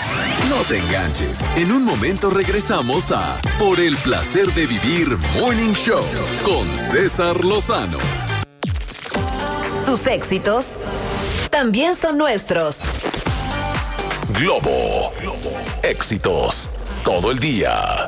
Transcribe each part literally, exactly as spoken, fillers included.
No te enganches. En un momento regresamos a Por el placer de vivir Morning Show con César Lozano. Tus éxitos también son nuestros. Globo. Éxitos todo el día.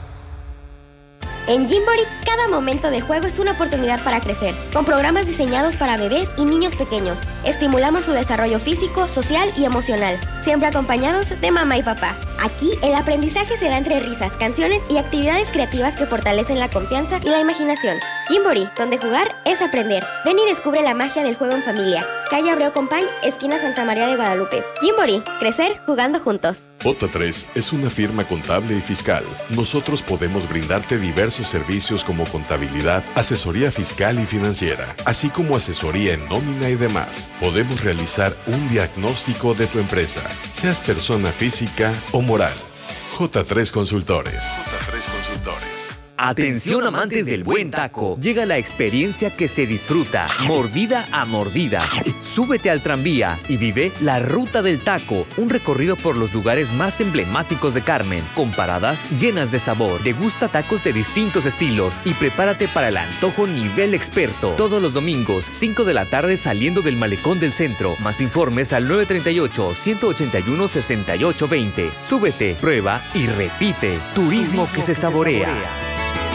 En Gymboree, cada momento de juego es una oportunidad para crecer. Con programas diseñados para bebés y niños pequeños, estimulamos su desarrollo físico, social y emocional, siempre acompañados de mamá y papá. Aquí, el aprendizaje se da entre risas, canciones y actividades creativas que fortalecen la confianza y la imaginación. Gymboree, donde jugar es aprender. Ven y descubre la magia del juego en familia. Calle Abreu Compañ, esquina Santa María de Guadalupe. Gymboree, crecer jugando juntos. J tres es una firma contable y fiscal. Nosotros podemos brindarte diversos servicios como contabilidad, asesoría fiscal y financiera, así como asesoría en nómina y demás. Podemos realizar un diagnóstico de tu empresa, seas persona física o moral. J tres Consultores. J tres Consultores. Atención amantes del buen taco. Llega la experiencia que se disfruta, mordida a mordida. Súbete al tranvía y vive la Ruta del Taco, un recorrido por los lugares más emblemáticos de Carmen, con paradas llenas de sabor. Degusta tacos de distintos estilos y prepárate para el antojo nivel experto. Todos los domingos, cinco de la tarde saliendo del Malecón del Centro. Más informes al nueve tres ocho, uno ocho uno, seis ocho dos cero. Súbete, prueba y repite. Turismo, Turismo que, se, que saborea. se saborea.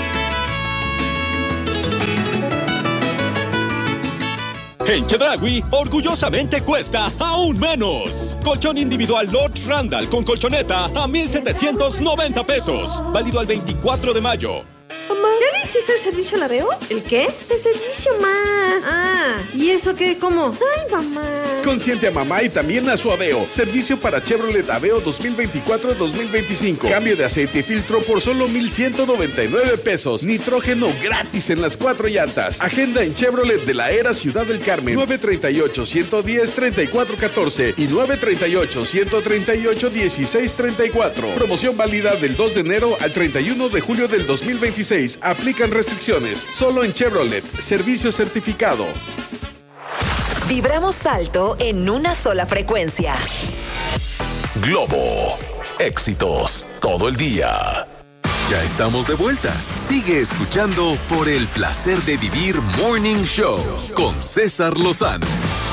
En Chedraui, orgullosamente cuesta aún menos. Colchón individual Lord Randall con colchoneta a mil setecientos noventa pesos. Válido al veinticuatro de mayo. Mamá, ¿ya le hiciste el servicio a la Aveo? ¿El qué? El servicio, ma. Ah, ¿y eso qué? ¿Cómo? Ay, mamá. Consiente a mamá y también a su Aveo. Servicio para Chevrolet Aveo dos mil veinticuatro dos mil veinticinco. Cambio de aceite y filtro por solo mil ciento noventa y nueve pesos. Nitrógeno gratis en las cuatro llantas. Agenda en Chevrolet de la Era Ciudad del Carmen. nueve tres ocho, uno uno cero, tres cuatro uno cuatro y nueve tres ocho, uno tres ocho, uno seis tres cuatro. Promoción válida del dos de enero al treinta y uno de julio del dos mil veintiséis. Aplican restricciones. Solo en Chevrolet. Servicio certificado. Vibramos alto en una sola frecuencia. Globo. Éxitos todo el día. Ya estamos de vuelta. Sigue escuchando Por el placer de vivir Morning Show con César Lozano.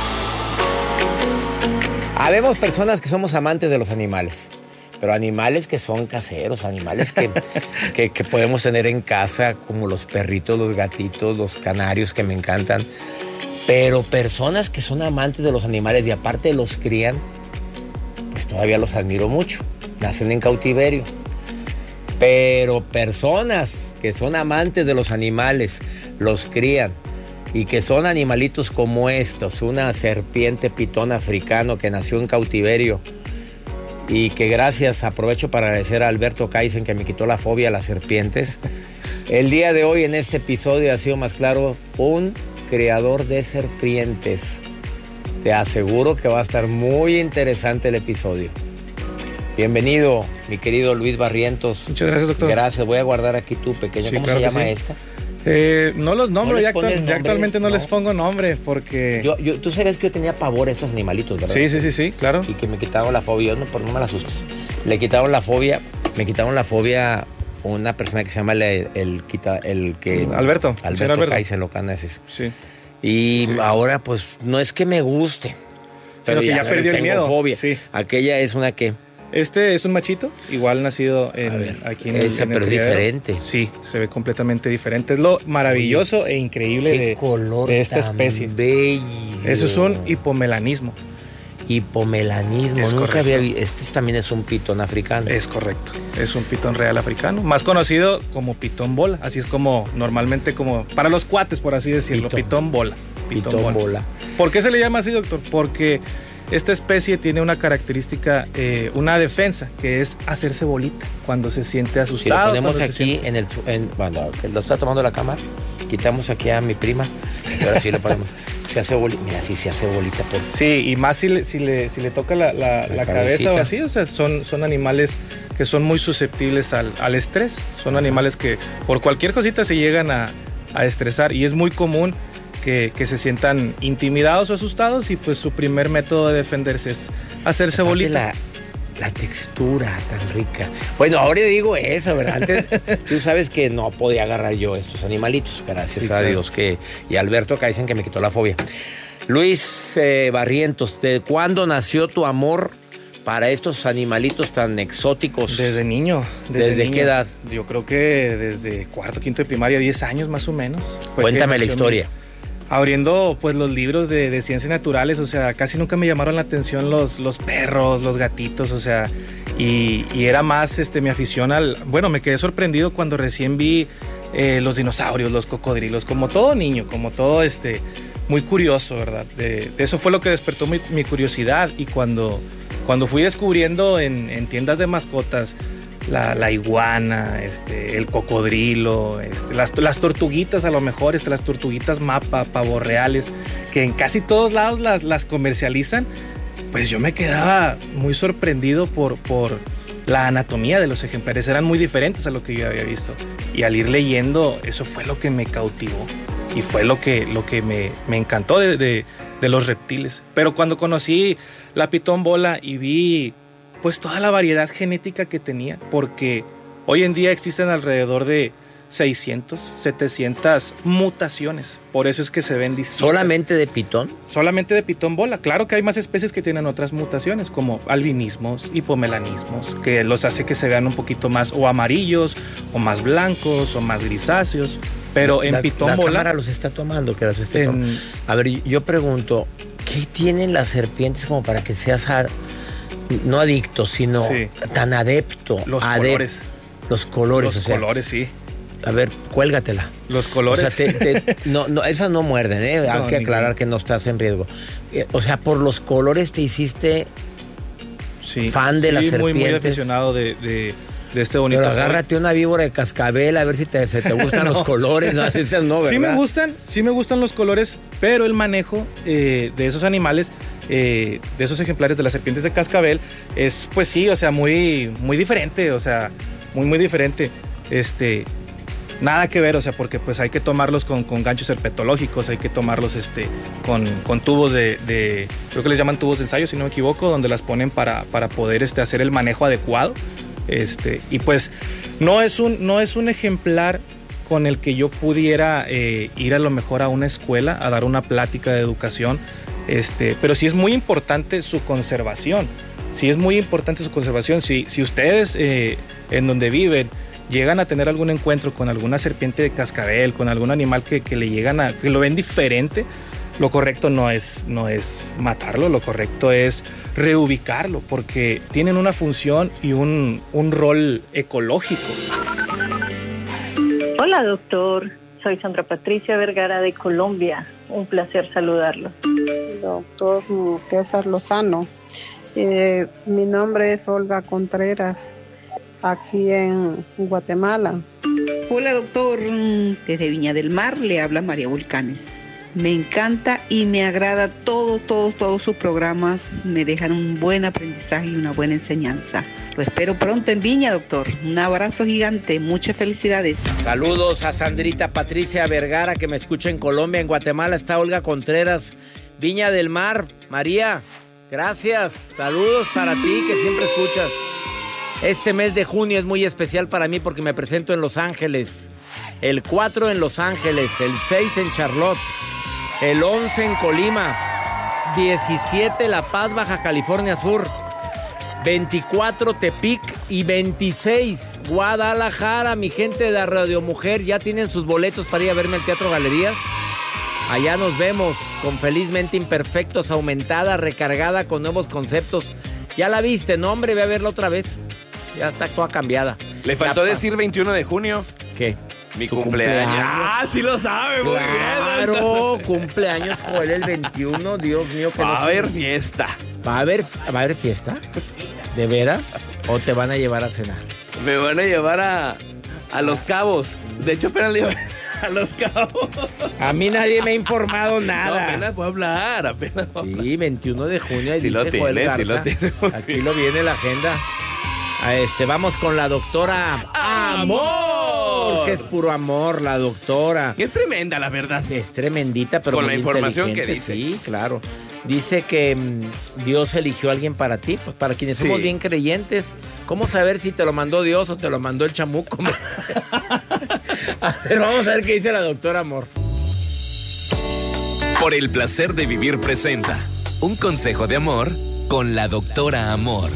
Habemos personas que somos amantes de los animales. Pero animales que son caseros, animales que, que, que podemos tener en casa, como los perritos, los gatitos, los canarios que me encantan. Pero personas que son amantes de los animales y aparte los crían, pues todavía los admiro mucho. Nacen en cautiverio. Pero personas que son amantes de los animales, los crían y que son animalitos como estos, una serpiente pitón africano que nació en cautiverio, y que gracias, aprovecho para agradecer a Alberto Kaizen que me quitó la fobia a las serpientes. El día de hoy en este episodio ha sido más claro, un criador de serpientes. Te aseguro que va a estar muy interesante el episodio. Bienvenido, mi querido Luis Barrientos. Muchas gracias, doctor. Gracias, voy a guardar aquí tu pequeño. Sí, ¿Cómo claro se llama sí. esta? Eh, no los nombro, ¿No ya, actual, nombre? ya actualmente no, no les pongo nombre porque... Yo, yo, tú sabes que yo tenía pavor a estos animalitos, ¿verdad? Sí, sí, sí, sí, claro. Y que me quitaron la fobia, no, pero no me la asustes. Le quitaron la fobia, me quitaron la fobia una persona que se llama el, el, el, el que... Alberto. Alberto, Alberto. Kaizen, lo canas. Sí. Y sí. ahora, pues, no es que me guste, pero que ya, ya perdió el miedo. Fobia. Sí. Aquella es una que... Este es un machito, igual nacido en, ver, aquí en, esa, en el pero es diferente. Sí, se ve completamente diferente. Es lo maravilloso Oye, e increíble de, color de esta tan especie. Bello. Eso es un hipomelanismo. Hipomelanismo, es nunca correcto. había visto. Este también es un pitón africano. Es correcto, es un pitón real africano, más conocido como pitón bola. Así es como normalmente, como para los cuates, por así decirlo, pitón, pitón bola. Pitón, pitón bola. bola. ¿Por qué se le llama así, doctor? Porque esta especie tiene una característica, eh, una defensa, que es hacerse bolita cuando se siente asustado. Si lo ponemos aquí en el... En, bueno, lo está tomando la cámara, quitamos aquí a mi prima, y ahora sí lo ponemos. Se hace bolita, mira, sí se hace bolita. Pues. Sí, y más si le, si le, si le toca la, la, la, la cabeza o así, o sea, son, son animales que son muy susceptibles al, al estrés. Son animales que por cualquier cosita se llegan a, a estresar, y es muy común Que, que se sientan intimidados o asustados, y pues su primer método de defenderse es hacerse Aparte bolita. La, La textura tan rica. Bueno, ahora digo eso, ¿verdad? Antes, tú sabes que no podía agarrar yo estos animalitos, gracias sí, a claro. Dios que... Y Alberto acá dicen que me quitó la fobia. Luis eh, Barrientos, ¿de cuándo nació tu amor para estos animalitos tan exóticos? Desde niño. ¿Desde, ¿Desde niño. qué edad? Yo creo que desde cuarto, quinto de primaria, diez años más o menos. Cuéntame la historia. Mi... Abriendo pues los libros de, de ciencias naturales, o sea, casi nunca me llamaron la atención los, los perros, los gatitos, o sea, y, y era más este, mi afición al... Bueno, me quedé sorprendido cuando recién vi eh, los dinosaurios, los cocodrilos, como todo niño, como todo este, muy curioso, ¿verdad? De, de eso fue lo que despertó mi, mi curiosidad y cuando, cuando fui descubriendo en, en tiendas de mascotas La, la iguana, este, el cocodrilo, este, las, las tortuguitas a lo mejor, este, las tortuguitas mapa, pavorreales, que en casi todos lados las, las comercializan, pues yo me quedaba muy sorprendido por, por la anatomía de los ejemplares, eran muy diferentes a lo que yo había visto. Y al ir leyendo, eso fue lo que me cautivó y fue lo que, lo que me, me encantó de, de, de los reptiles. Pero cuando conocí la pitón bola y vi pues toda la variedad genética que tenía, porque hoy en día existen alrededor de seiscientas, setecientas mutaciones, por eso es que se ven distintas. ¿Solamente de pitón? Solamente de pitón bola, claro que hay más especies que tienen otras mutaciones, como albinismos, hipomelanismos, que los hace que se vean un poquito más o amarillos, o más blancos, o más grisáceos, pero en la, pitón la bola... La cámara los está tomando, que los está en... tomando. A ver, yo pregunto, ¿qué tienen las serpientes como para que seas... A... no adicto, sino sí. tan adepto. Los adep- colores. Los colores, Los o sea, colores, sí. A ver, cuélgatela. Los colores. O sea, te, te, no, no, esas no muerden, ¿eh? Hay no, que aclarar ni... que no estás en riesgo. O sea, por los colores te hiciste sí. fan de sí, las muy, serpientes. Muy aficionado de, de, de este bonito. Pero agárrate una víbora de cascabel a ver si te, se te gustan no. los colores. No, esas no, ¿verdad? Sí me gustan, sí me gustan los colores, pero el manejo eh, de esos animales... Eh, de esos ejemplares de las serpientes de cascabel es pues sí, o sea, muy, muy diferente, o sea, muy muy diferente, este, nada que ver, o sea, porque pues hay que tomarlos con, con ganchos herpetológicos, hay que tomarlos este, con, con tubos de, de, creo que les llaman tubos de ensayo si no me equivoco, donde las ponen para, para poder este, hacer el manejo adecuado, este, y pues no es un, no es un ejemplar con el que yo pudiera eh, ir a lo mejor a una escuela a dar una plática de educación. Este, pero sí es muy importante su conservación, sí es muy importante su conservación. Si, si ustedes eh, en donde viven llegan a tener algún encuentro con alguna serpiente de cascabel, con algún animal que, que le llegan a, que lo ven diferente, lo correcto no es, no es matarlo, lo correcto es reubicarlo, porque tienen una función y un, un rol ecológico. Hola, doctor. Soy Sandra Patricia Vergara de Colombia. Un placer saludarlo. Doctor César Lozano. Eh, mi nombre es Olga Contreras, aquí en Guatemala. Hola, doctor. Desde Viña del Mar le habla María Volcanes. Me encanta y me agrada todo, todo, todos sus programas. Me dejan un buen aprendizaje y una buena enseñanza. Lo espero pronto en Viña, doctor. Un abrazo gigante. Muchas felicidades. Saludos a Sandrita Patricia Vergara, que me escucha en Colombia. En Guatemala está Olga Contreras. Viña del Mar. María, gracias. Saludos para ti, que siempre escuchas. Este mes de junio es muy especial para mí porque me presento en Los Ángeles. El cuatro en Los Ángeles, el seis en Charlotte, el once en Colima, diecisiete La Paz, Baja California Sur, veinticuatro Tepic y veintiséis Guadalajara. Mi gente de Radio Mujer, ¿ya tienen sus boletos para ir a verme al Teatro Galerías? Allá nos vemos con Felizmente Imperfectos, aumentada, recargada con nuevos conceptos. Ya la viste, no hombre, ve a verla otra vez. Ya está toda cambiada. Le faltó la decir veintiuno de junio. ¿Qué? Mi cumpleaños. cumpleaños. Ah, sí lo sabe, muy claro, bien. Claro, cumpleaños Joel el veintiuno, Dios mío. Que va no a haber fiesta. ¿Va a haber, ¿Va a haber fiesta? ¿De veras? ¿O te van a llevar a cenar? Me van a llevar a, a Los Cabos. De hecho, apenas le llevan a Los Cabos. A mí nadie me ha informado nada. No, apenas voy a hablar, apenas voy a hablar. Sí, veintiuno de junio. Ahí sí dice lo tiene, Joel Garza. sí lo tiene. Aquí lo viene la agenda. A este, vamos con la doctora Amor, que es puro amor, la doctora. Es tremenda, la verdad. Es tremendita, pero con muy la información que inteligente. dice. Sí, claro. Dice que mmm, Dios eligió a alguien para ti. Pues para quienes sí. somos bien creyentes, ¿cómo saber si te lo mandó Dios o te lo mandó el chamuco? A ver, vamos a ver qué dice la doctora Amor. Por el placer de vivir presenta un consejo de amor con la doctora Amor.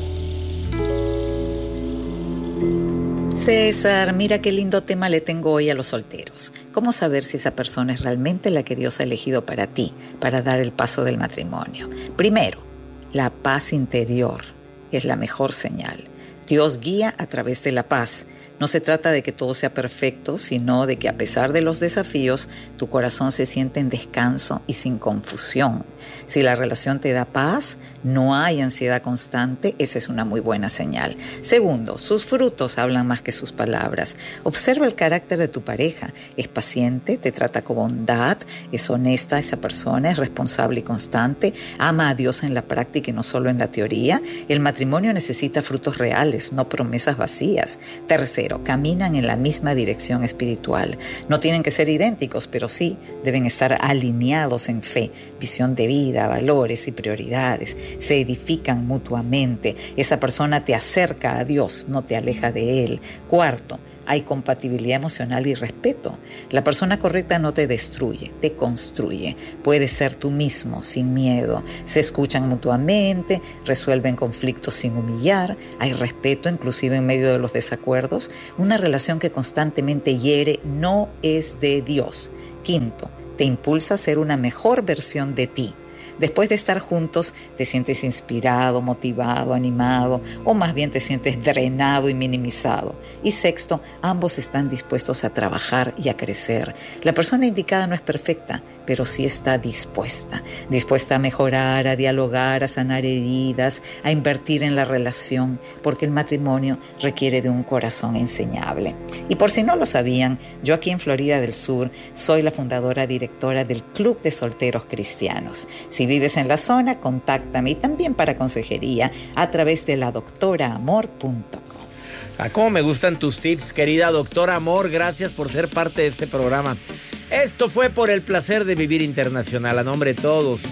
César, mira qué lindo tema le tengo hoy a los solteros. ¿Cómo saber si esa persona es realmente la que Dios ha elegido para ti, para dar el paso del matrimonio? Primero, la paz interior es la mejor señal. Dios guía a través de la paz. No se trata de que todo sea perfecto, sino de que a pesar de los desafíos, tu corazón se siente en descanso y sin confusión. Si la relación te da paz, no hay ansiedad constante, esa es una muy buena señal. Segundo, sus frutos hablan más que sus palabras. Observa el carácter de tu pareja. Es paciente, te trata con bondad, es honesta esa persona, es responsable y constante, ama a Dios en la práctica y no solo en la teoría. El matrimonio necesita frutos reales, no promesas vacías. Tercero, caminan en la misma dirección espiritual. No tienen que ser idénticos, pero sí deben estar alineados en fe, visión de vida, valores y prioridades. Se edifican mutuamente. Esa persona te acerca a Dios, no te aleja de Él. Cuarto, hay compatibilidad emocional y respeto. La persona correcta no te destruye, te construye. Puedes ser tú mismo, sin miedo. Se escuchan mutuamente, resuelven conflictos sin humillar. Hay respeto, inclusive en medio de los desacuerdos. Una relación que constantemente hiere no es de Dios. Quinto, te impulsa a ser una mejor versión de ti. Después de estar juntos, te sientes inspirado, motivado, animado, o más bien te sientes drenado y minimizado. Y sexto, ambos están dispuestos a trabajar y a crecer. La persona indicada no es perfecta, pero sí está dispuesta. Dispuesta a mejorar, a dialogar, a sanar heridas, a invertir en la relación, porque el matrimonio requiere de un corazón enseñable. Y por si no lo sabían, yo aquí en Florida del Sur soy la fundadora directora del Club de Solteros Cristianos. Si vives en la zona, contáctame y también para consejería a través de la doctora amor punto com. Ah, cómo me gustan tus tips, querida doctora Amor. Gracias por ser parte de este programa. Esto fue Por el placer de vivir internacional. A nombre de todos,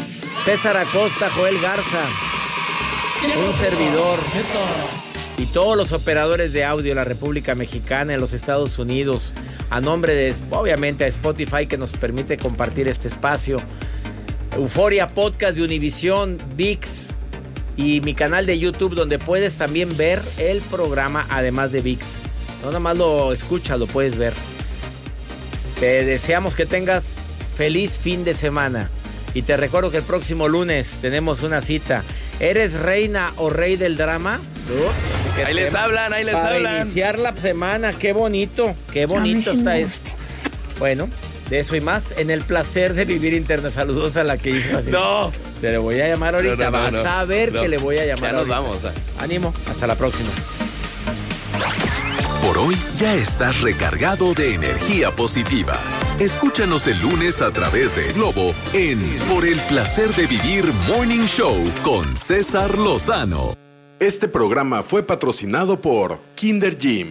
César Acosta, Joel Garza, un servidor y todos los operadores de audio en la República Mexicana, en los Estados Unidos. A nombre de, obviamente, a Spotify, que nos permite compartir este espacio. Euforia Podcast de Univisión, V I X y mi canal de YouTube, donde puedes también ver el programa además de V I X. No nada más lo escuchas, lo puedes ver. Te deseamos que tengas feliz fin de semana. Y te recuerdo que el próximo lunes tenemos una cita. ¿Eres reina o rey del drama? ¿No? Ahí les hablan, ahí les Para hablan. Para iniciar la semana, qué bonito, qué bonito está esto. Bueno, de eso y más en el placer de vivir interna. Saludos a la que hizo así. No. Te le voy a llamar ahorita. No, no, no, Vas no, a ver no. que le voy a llamar Ya nos ahorita. vamos. ¿eh? Ánimo, hasta la próxima. Por hoy ya estás recargado de energía positiva. Escúchanos el lunes a través de Globo en Por el placer de vivir Morning Show con César Lozano. Este programa fue patrocinado por Kinder Gym.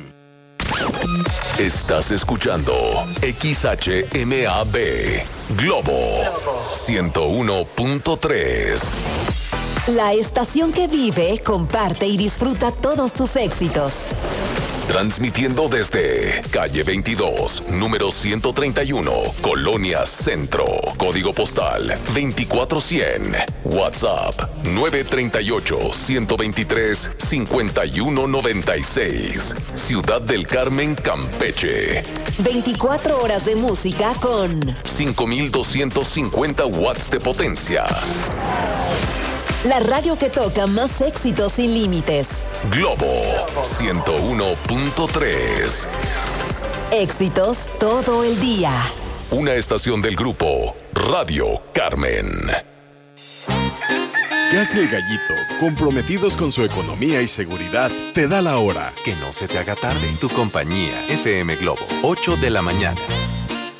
Estás escuchando X H M A B Globo ciento uno punto tres. La estación que vive, comparte y disfruta todos tus éxitos. Transmitiendo desde calle veintidós, número ciento treinta y uno, Colonia Centro, código postal veinticuatro cien, WhatsApp nueve tres ocho, uno dos tres, cinco uno nueve seis, Ciudad del Carmen, Campeche. veinticuatro horas de música con cinco mil doscientos cincuenta watts de potencia. La radio que toca más éxitos sin límites. Globo ciento uno punto tres. Éxitos todo el día. Una estación del grupo Radio Carmen. Gas El Gallito, comprometidos con su economía y seguridad, te da la hora. Que no se te haga tarde. Tu compañía F M Globo, ocho de la mañana.